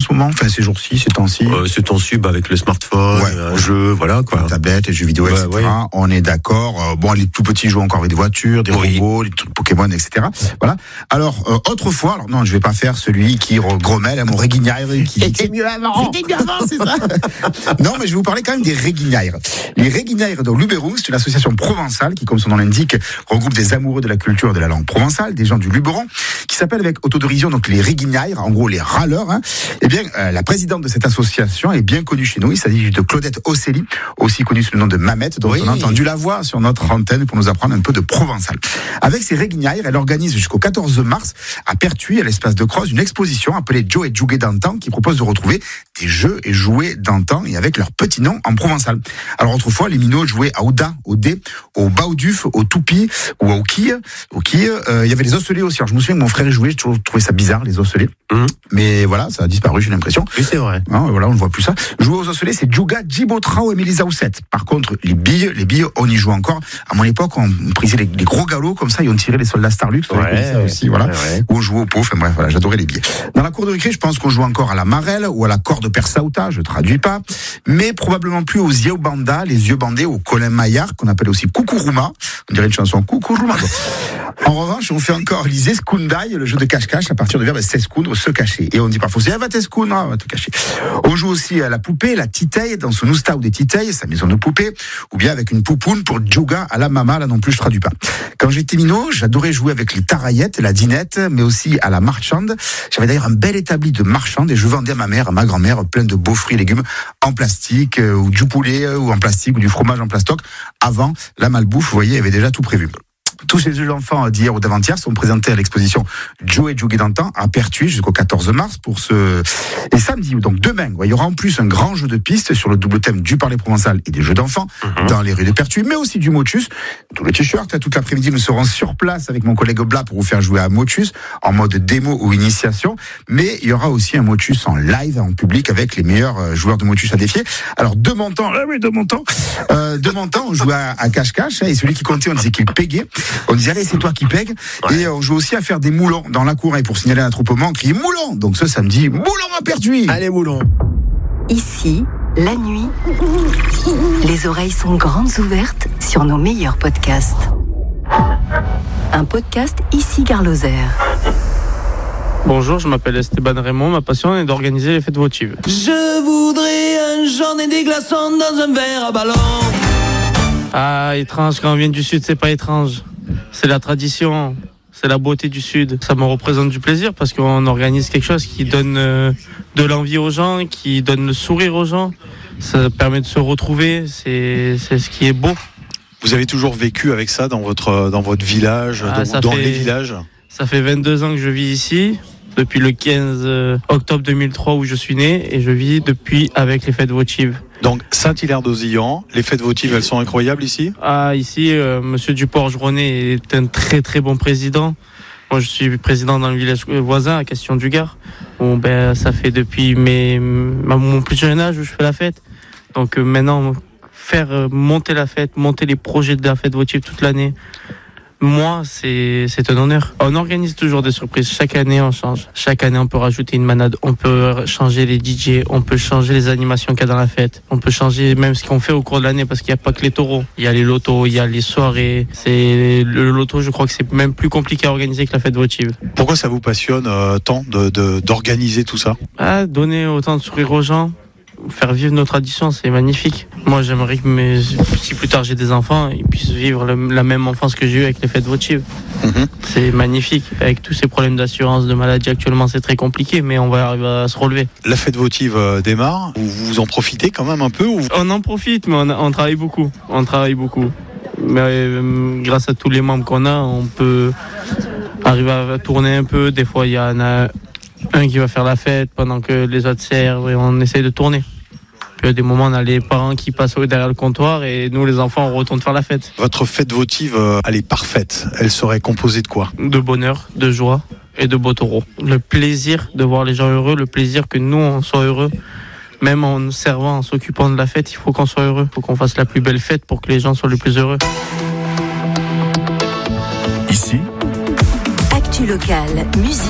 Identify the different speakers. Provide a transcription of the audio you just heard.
Speaker 1: ce moment, enfin ces jours-ci, ces temps-ci.
Speaker 2: Ces temps-ci, avec le smartphone, un jeu, voilà quoi.
Speaker 1: La tablette, les jeux vidéo, etc. Ouais. On est d'accord. Les tout petits jouent encore avec des voitures, des robots, des trucs Pokémon, etc. Voilà. Alors autrefois, alors non, je vais pas faire celui qui grommelle à mon réguignaire qui était mieux avant. C'était mieux avant, c'est ça. Non, mais je vais vous parler quand même des réguignaires. Les réguignaires de Luberon, c'est une association provençale qui, comme son nom l'indique, regroupe des amoureux de la culture et de la langue provençale, des gens du Luberon, qui s'appelle avec autodérision donc les réguignaires, en gros les râleurs. Eh bien, la présidente de cette association est bien connue chez nous. Il s'agit de Claudette Osselli, aussi connue sous le nom de Mamette, dont on a entendu la voix sur notre antenne pour nous apprendre un peu de provençal. Avec ces réguignaires, elle organise jusqu'au 14 mars à Pertuis, à l'espace de Croze, une exposition appelée Joe et Jouget d'antan qui propose de retrouver des jeux et jouets d'antan et avec leur petit nom en provençal. Alors autrefois, les minots jouaient à Ouda, au dé, au bauduf, au toupi ou au quille. Il y avait les osselets aussi. Alors je me souviens que mon frère jouait, j'ai toujours trouvé ça bizarre, les osselets. Mais voilà, ça a disparu, j'ai l'impression.
Speaker 2: Oui, c'est vrai.
Speaker 1: Voilà, on ne voit plus ça. Jouer aux osselets, c'est Djouga, Djibotrao et Mélisa Ousset. Par contre, les billes, on y joue encore. À mon époque, on prisait les gros galops comme ça et on tirait les soldats Starlux. Ça aussi, voilà. Où on jouait au pot. Enfin bref, voilà, j'adorais les billes. Dans la cour de récré, je pense qu'on joue encore à la marelle ou à la corde persauta, je traduis pas. Mais probablement plus aux yeux banda, les yeux bandés, au Colin Maillard, qu'on appelle aussi Kukuruma. On dirait une chanson Kukuruma. En revanche, on fait encore les escundailles, le jeu de cache-cache à partir du verbe s'escoundre, se cacher. Et on dit parfois, va t'escoundre, va te cacher. On joue aussi à la poupée, la titeille, dans son oustau des titeilles, sa maison de poupée, ou bien avec une poupoune pour Djouga à la mama, là non plus je traduis pas. Quand j'étais minot, j'adorais jouer avec les taraillettes, la dinette, mais aussi à la marchande. J'avais d'ailleurs un bel établi de marchande et je vendais à ma mère, à ma grand-mère, plein de beaux fruits et légumes en plastique, ou du poulet, ou en plastique, ou du fromage en plastoc. Avant, la malbouffe, vous voyez, avait déjà tout prévu. Tous ces jeux d'enfants d'hier ou d'avant-hier sont présentés à l'exposition Joe et Jouget d'antan à Pertuis jusqu'au 14 mars et samedi, donc demain, il y aura en plus un grand jeu de piste sur le double thème du parler provençal et des jeux d'enfants dans les rues de Pertuis, mais aussi du motus. Tout le t-shirt, toute l'après-midi, nous serons sur place avec mon collègue Blas pour vous faire jouer à motus en mode démo ou initiation, mais il y aura aussi un motus en live, en public, avec les meilleurs joueurs de motus à défier. Alors, de mon temps, on jouait à cache-cache, et celui qui comptait, on disait qu'il pégait. On disait, allez, c'est toi qui pègue. Ouais. Et on joue aussi à faire des moulons dans la cour. Et pour signaler un attroupement, on crie moulon. Donc ce samedi, moulon à Pertuis.
Speaker 2: Allez, moulon.
Speaker 3: Ici, la nuit, les oreilles sont grandes ouvertes sur nos meilleurs podcasts. Un podcast ici Gare Lozère.
Speaker 4: Bonjour, je m'appelle Esteban Raymond. Ma passion est d'organiser les fêtes votives.
Speaker 5: Je voudrais un jaune et des glaçons dans un verre à ballon.
Speaker 4: Ah, étrange, quand on vient du Sud, c'est pas étrange. C'est la tradition, c'est la beauté du Sud. Ça me représente du plaisir parce qu'on organise quelque chose qui donne de l'envie aux gens, qui donne le sourire aux gens. Ça permet de se retrouver, c'est ce qui est beau.
Speaker 6: Vous avez toujours vécu avec ça dans votre village, les villages ?
Speaker 4: Ça fait 22 ans que je vis ici, depuis le 15 octobre 2003 où je suis né, et je vis depuis avec les fêtes votives.
Speaker 6: Donc Saint-Hilaire-d'Auzillan, les fêtes votives, elles sont incroyables ici ?
Speaker 4: Ah, ici, Monsieur Duport-René est un très très bon président. Moi, je suis président dans le village voisin, à Castion-du-Gard. Bon, ça fait depuis mon plus jeune âge où je fais la fête. Donc maintenant, faire monter la fête, monter les projets de la fête votive toute l'année, moi, c'est un honneur. On organise toujours des surprises. Chaque année, on change. Chaque année, on peut rajouter une manade. On peut changer les DJ. On peut changer les animations qu'il y a dans la fête. On peut changer même ce qu'on fait au cours de l'année parce qu'il n'y a pas que les taureaux. Il y a les lotos, il y a les soirées. Le loto, je crois que c'est même plus compliqué à organiser que la fête votive.
Speaker 6: Pourquoi ça vous passionne tant d'organiser tout ça ?
Speaker 4: Donner autant de sourire aux gens. Faire vivre nos traditions, c'est magnifique. Moi, j'aimerais que si plus tard j'ai des enfants, ils puissent vivre la même enfance que j'ai eue avec les fêtes votives. C'est magnifique. Avec tous ces problèmes d'assurance, de maladie actuellement, c'est très compliqué, mais on va arriver à se relever.
Speaker 6: La fête votive démarre. Vous en profitez quand même un peu ou...
Speaker 4: On en profite, mais on travaille beaucoup. Mais grâce à tous les membres qu'on a, on peut arriver à tourner un peu. Des fois, il y en a un qui va faire la fête pendant que les autres servent et on essaye de tourner. Puis à des moments, on a les parents qui passent derrière le comptoir et nous, les enfants, on retourne faire la fête.
Speaker 6: Votre fête votive, elle est parfaite. Elle serait composée de quoi ?
Speaker 4: De bonheur, de joie et de beaux taureaux. Le plaisir de voir les gens heureux, le plaisir que nous, on soit heureux. Même en servant, en s'occupant de la fête, il faut qu'on soit heureux. Il faut qu'on fasse la plus belle fête pour que les gens soient les plus heureux.
Speaker 1: Ici,
Speaker 3: Actu locale, musique.